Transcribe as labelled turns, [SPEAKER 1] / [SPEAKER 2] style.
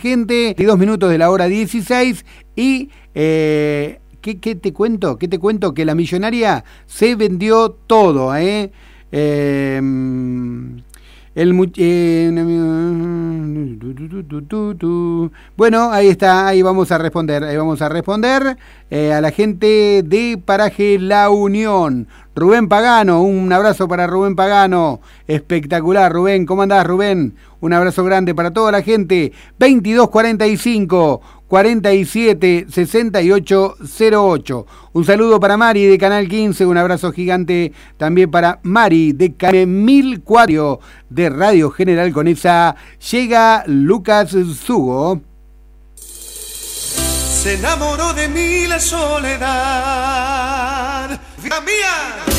[SPEAKER 1] gente, 2 minutos de la hora 16 y... ¿Qué te cuento? ¿Qué te cuento? Que la millonaria se vendió todo, Bueno, ahí está, ahí vamos a responder a la gente de Paraje La Unión. Rubén Pagano, un abrazo para Rubén Pagano, espectacular Rubén, ¿cómo andás Rubén? Un abrazo grande para toda la gente. 2245 47 68 08. Un saludo para Mari de Canal 15, un abrazo gigante también para Mari de Canal 1004 de Radio General Conesa. Llega Lucas Zugo.
[SPEAKER 2] Se enamoró de mí la soledad, vida mía.